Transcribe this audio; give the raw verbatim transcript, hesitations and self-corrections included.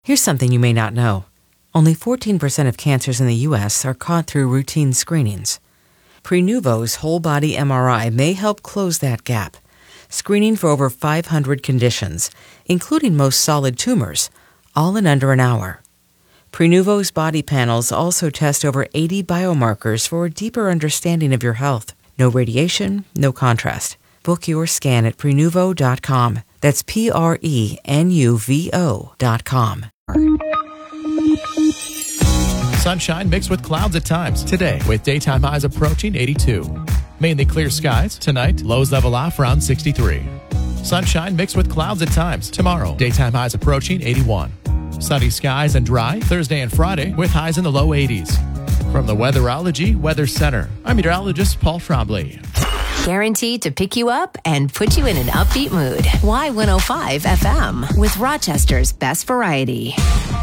Here's something you may not know. Only fourteen percent of cancers in the U S are caught through routine screenings. Prenuvo's whole-body M R I may help close that gap, screening for over five hundred conditions, including most solid tumors, all in under an hour. Prenuvo's body panels also test over eighty biomarkers for a deeper understanding of your health. No radiation, no contrast. Book your scan at Prenuvo dot com. That's P R E N U V O dot com. Sunshine mixed with clouds at times today, with daytime highs approaching eighty-two. Mainly clear skies tonight, lows level off around sixty-three. Sunshine mixed with clouds at times tomorrow, daytime highs approaching eighty-one. Sunny skies and dry Thursday and Friday with highs in the low eighties. From the Weatherology Weather Center, I'm meteorologist Paul Trombley. Guaranteed to pick you up and put you in an upbeat mood. Y one oh five F M with Rochester's best variety.